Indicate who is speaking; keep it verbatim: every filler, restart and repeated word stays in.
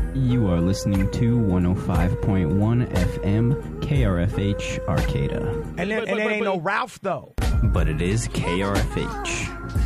Speaker 1: You are listening to one oh five point one F M K R F H Arcata.
Speaker 2: And then, and it ain't no Ralph, though.
Speaker 1: But it is K R F H.